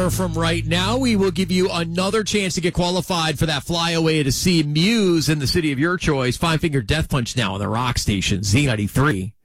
hour from right now, we will give you another chance to get qualified for that flyaway to see Muse in the city of your choice. Five Finger Death Punch now on the Rock Station, Z93.